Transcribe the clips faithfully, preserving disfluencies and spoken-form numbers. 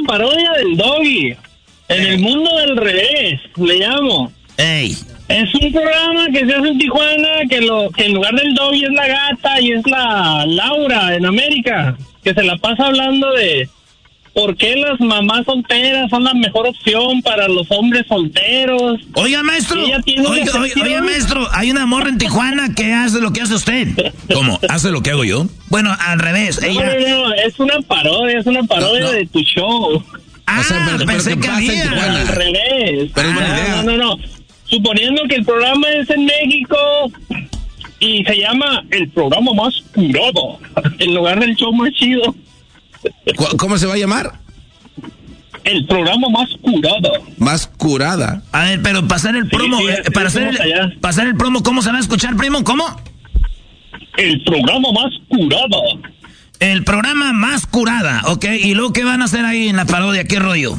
parodia del Doggy. En el mundo del revés, le llamo. Ey. Es un programa que se hace en Tijuana, que, lo, que en lugar del Doggy es la gata y es la Laura en América, que se la pasa hablando de por qué las mamás solteras son la mejor opción para los hombres solteros. Oiga, maestro, oiga, oiga, oiga, maestro, hay una morra en Tijuana que hace lo que hace usted. ¿Cómo? ¿Hace lo que hago yo? Bueno, al revés. No, ella... no, no, es una parodia, es una parodia no, no. de tu show. Ah, o sea, pero, pensé pero que, que había. Al revés. Pero ah, no, no, no, no. Suponiendo que el programa es en México y se llama el programa más curado, en lugar del show más chido. ¿Cómo se va a llamar? El programa más curado. Más curada. A ver, pero pasar el promo, sí, sí, eh, para hacer el, pasar el promo, ¿cómo se va a escuchar, primo? ¿Cómo? El programa más curado. El programa más curada, ok. ¿Y luego qué van a hacer ahí en la parodia? ¿Qué rollo?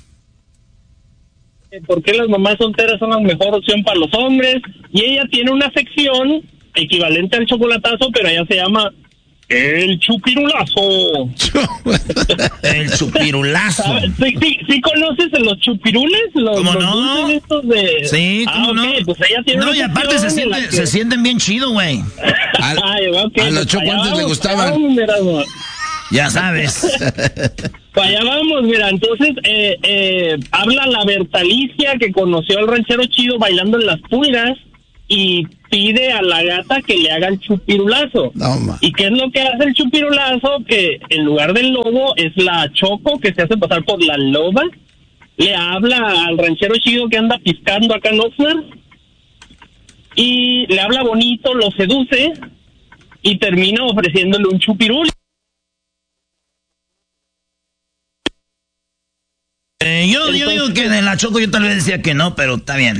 ¿Por qué las mamás solteras son la mejor opción para los hombres? Y ella tiene una sección equivalente al chocolatazo, pero ella se llama El Chupirulazo. El Chupirulazo. ¿Sí, sí, sí conoces los chupirules? Los, ¿Cómo los no? Estos de... Sí, ¿cómo ah, okay, no? Pues ella tiene no, y aparte se, siente, que... se sienten bien chido, güey. Ay, okay, a los chocuantes le gustaban. Vamos, ya sabes. Para allá vamos, mira, entonces eh, eh, habla la Bertalicia que conoció al ranchero chido bailando en las pulgas y pide a la gata que le haga el chupirulazo. No, ¿Y qué es lo que hace el chupirulazo? Que en lugar del lobo es la Choco que se hace pasar por la loba. Le habla al ranchero chido que anda piscando acá en Oxnard y le habla bonito, lo seduce y termina ofreciéndole un chupirul. Eh, yo, Entonces, yo digo que de la Choco yo tal vez decía que no, pero está bien.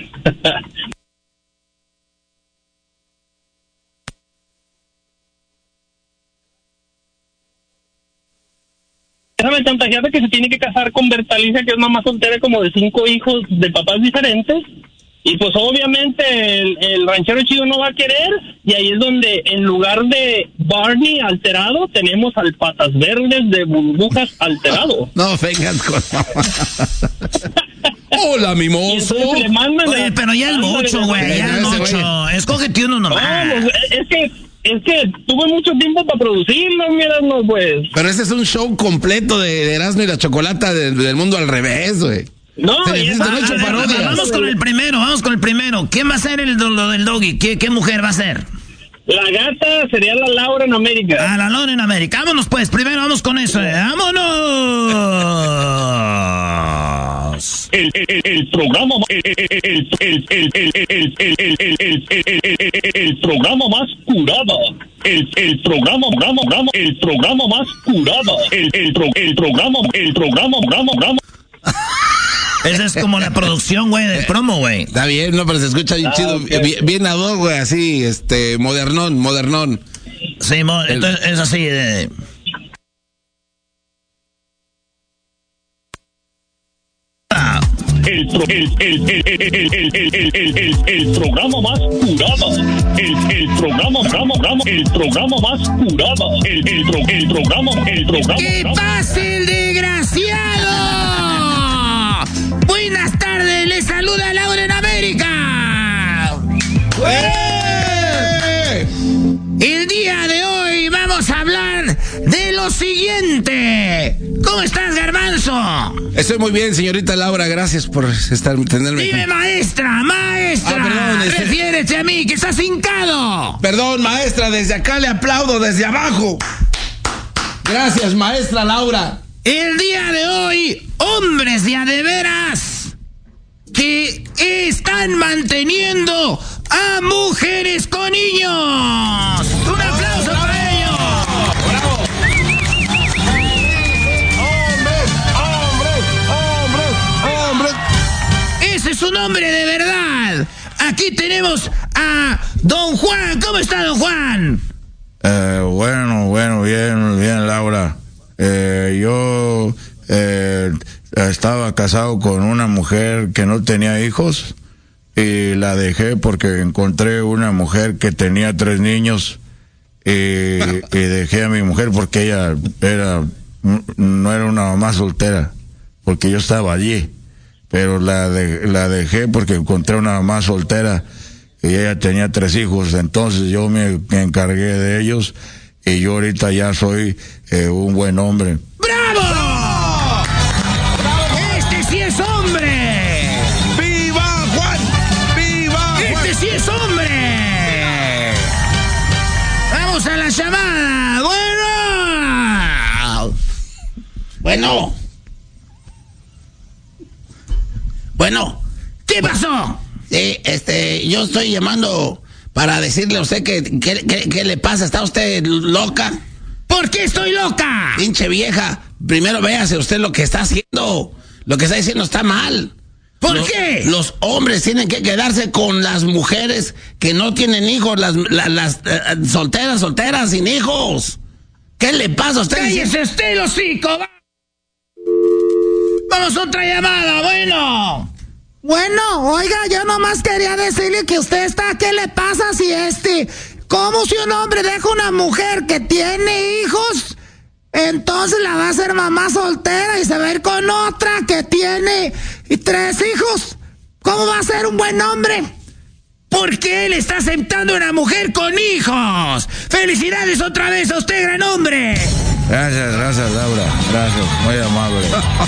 Déjame chantajearte que se tiene que casar con Bertalicia, que es mamá soltera como de cinco hijos de papás diferentes. Y pues obviamente el, el ranchero chido no va a querer. Y ahí es donde en lugar de Barney alterado, tenemos al Patas Verdes de Burbujas alterado. No, vengas con... Hola, mimoso. Oye, a... pero ya es mucho, güey, ya es mucho. Escógete uno nomás. No, pues, es que... Es que tuve mucho tiempo para producirlo, mira, no, pues. Pero ese es un show completo de, de Erasmo y la Chocolata de, del mundo al revés, güey. No, es, ah, no ver, vamos con el primero, vamos con el primero. ¿Quién va a ser el lo del Doggy? ¿Qué, qué mujer va a ser? La gata sería la Laura en América. Ah, la Laura en América. Vámonos pues, primero vamos con eso. Eh. ¡Vámonos! El, el, el programa el, el, el, el, el, el, el, el, el, el, el, el programa más curado. El, el programa, programa, programa, el programa más curado. El, el, pro, el programa, el programa, programa, programa. Esa es como la producción, güey, del promo, güey. Está bien, no, pero se escucha bien ah, chido. Okay. Bien, bien ad hoc, güey, así, este, modernón, modernón. Sí, mo el... entonces es así de... Ah. El, pro, el, el, el, el, el, el, el, el, el, el programa más curado. El, el programa, programa, programa, el programa más curado. El, el, pro, el programa, el programa. ¡Que pase el desgraciado! Buenas tardes, les saluda Laura en América. ¡Eh! El día de hoy vamos a hablar de lo siguiente. ¿Cómo estás, Garbanzo? Estoy muy bien, señorita Laura, gracias por estar tenerme Dime, aquí. maestra, maestra. Ah, perdón, este... refiérete a mí, que estás hincado. Perdón, maestra, desde acá le aplaudo, desde abajo. Gracias, maestra Laura. El día de hoy, hombres de a de veras que están manteniendo a mujeres con niños. Un aplauso ¡bravo, para ellos! ¡Bravo! ¡Hombres, hombres, hombres, hombres! Ese es un hombre de verdad. Aquí tenemos a don Juan. ¿Cómo está, don Juan? Eh, bueno, bueno, bien, bien, Laura. Eh, yo eh, estaba casado con una mujer que no tenía hijos y la dejé porque encontré una mujer que tenía tres niños y, y dejé a mi mujer porque ella era no era una mamá soltera, porque yo estaba allí, pero la de, la dejé porque encontré una mamá soltera y ella tenía tres hijos, entonces yo me, me encargué de ellos y yo ahorita ya soy eh, un buen hombre. ¡Bravo! ¡Bravo! ¡Este sí es hombre! ¡Viva Juan! ¡Viva Juan! ¡Este sí es hombre! Vamos a la llamada. Bueno. Bueno. Bueno. ¿Qué pasó? Sí, este, yo estoy llamando para decirle a usted que, que, que, que le pasa, ¿está usted loca? ¿Por qué estoy loca? Pinche vieja, primero véase usted lo que está haciendo, lo que está diciendo está mal. ¿Por los, qué? Los hombres tienen que quedarse con las mujeres que no tienen hijos, las, las, las uh, solteras, solteras, sin hijos. ¿Qué le pasa a usted? ¡Cállese usted, el hocico! Vamos a otra llamada, bueno. Bueno, oiga, yo nomás quería decirle que usted está, ¿qué le pasa si este, cómo si un hombre deja una mujer que tiene hijos, entonces la va a hacer mamá soltera y se va a ir con otra que tiene tres hijos? ¿Cómo va a ser un buen hombre? Porque él está aceptando una mujer con hijos. ¡Felicidades otra vez a usted, gran hombre! Gracias, gracias, Laura, gracias, muy amable.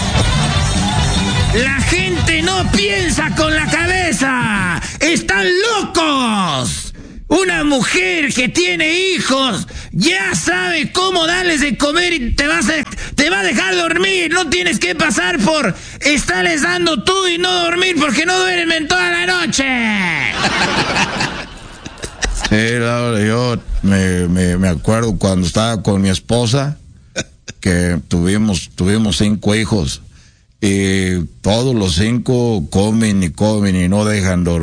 La gente no piensa con la cabeza. ¡Están locos! Una mujer que tiene hijos ya sabe cómo darles de comer y te, vas a, te va a dejar dormir. No tienes que pasar por estarles dando tú y no dormir porque no duermen toda la noche. Sí, Laura, yo me, me, me acuerdo cuando estaba con mi esposa que tuvimos, tuvimos cinco hijos. Y todos los cinco comen y comen y no dejan dormir.